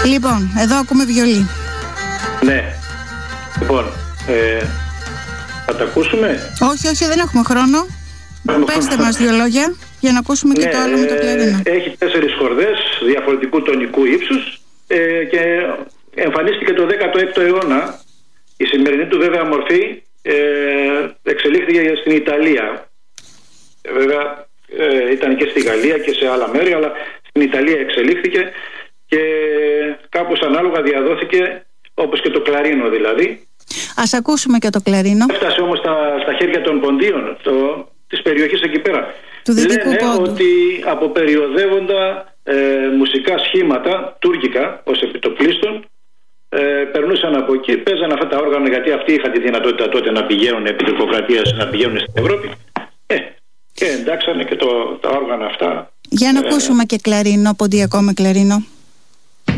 Λοιπόν, εδώ ακούμε βιολί. Ναι. Λοιπόν, θα τα ακούσουμε? Όχι, δεν έχουμε χρόνο. Πέστε μας 2 λόγια για να ακούσουμε και το άλλο με το κλαρίνο. Έχει 4 χορδές διαφορετικού τονικού ύψους και εμφανίστηκε το 16ο αιώνα. Η σημερινή του βέβαια μορφή εξελίχθηκε στην Ιταλία. Βέβαια ήταν και στη Γαλλία και σε άλλα μέρη, αλλά στην Ιταλία εξελίχθηκε και κάπως ανάλογα διαδόθηκε, όπως και το κλαρίνο δηλαδή. Ας ακούσουμε και το κλαρίνο. Έφτασε όμως στα χέρια των ποντίων της περιοχής εκεί πέρα. Του Δυτικού Πόντου. Λένε ότι από περιοδεύοντα μουσικά σχήματα τουρκικά ως επιτοπλίστων περνούσαν από εκεί, παίζαν αυτά τα όργανα, γιατί αυτοί είχαν τη δυνατότητα τότε να πηγαίνουν επί τουρκοκρατίας, να πηγαίνουν στην Ευρώπη και εντάξανε και τα όργανα αυτά. Για να ακούσουμε και κλαρίνο, ποντιακό με κλαρίνο.